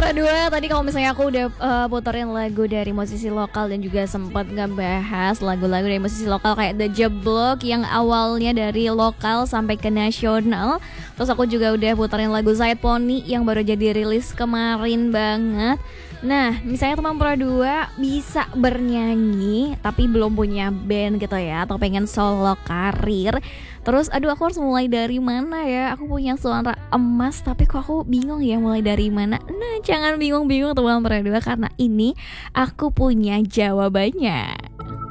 Pro 2, tadi kalau misalnya aku udah puterin lagu dari musisi lokal dan juga sempat ngebahas lagu-lagu dari musisi lokal kayak The Jeblok yang awalnya dari lokal sampai ke nasional. Terus aku juga udah puterin lagu Zaid Pony yang baru jadi rilis kemarin banget. Nah, misalnya teman Pro 2 bisa bernyanyi tapi belum punya band gitu ya, atau pengen solo karir. Terus aduh aku harus mulai dari mana ya? Aku punya suara emas tapi kok aku bingung ya mulai dari mana. Nah, jangan bingung-bingung teman Pro 2 karena ini aku punya jawabannya.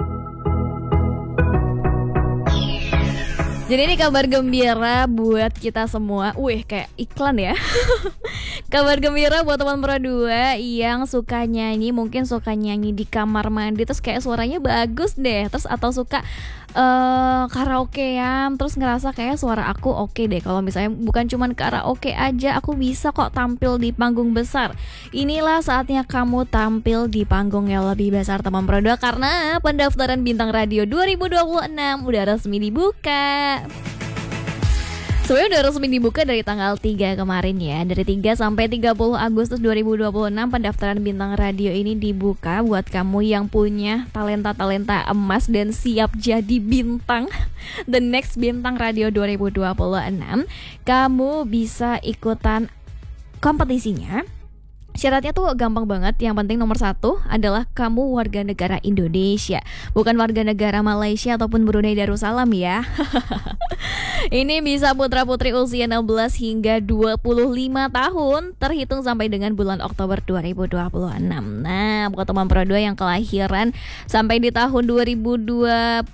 Jadi ini kabar gembira buat kita semua. Wih, kayak iklan ya. Kabar gembira buat teman Pro 2 yang suka nyanyi, mungkin suka nyanyi di kamar mandi terus kayak suaranya bagus deh. Terus atau suka karaokean terus ngerasa kayak suara aku oke deh. Kalau misalnya bukan cuman karaoke aja, aku bisa kok tampil di panggung besar. Inilah saatnya kamu tampil di panggung yang lebih besar teman Pro 2 karena pendaftaran Bintang Radio 2026 udah resmi dibuka. Sebenarnya udah resmi dibuka dari tanggal 3 kemarin ya. Dari 3 sampai 30 Agustus 2026 pendaftaran Bintang Radio ini dibuka buat kamu yang punya talenta-talenta emas dan siap jadi bintang. The next Bintang Radio 2026. Kamu bisa ikutan kompetisinya. Syaratnya tuh gampang banget. Yang penting nomor 1 adalah kamu warga negara Indonesia, bukan warga negara Malaysia ataupun Brunei Darussalam ya. Ini bisa putra-putri usia 16 hingga 25 tahun terhitung sampai dengan bulan Oktober 2026. Nah, buat teman Pro 2 yang kelahiran sampai di tahun 2001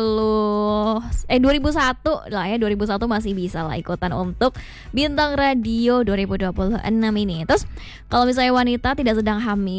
lah ya, 2001 masih bisa lah ikutan untuk Bintang Radio 2026 ini. Terus kalau misalnya wanita tidak sedang hamil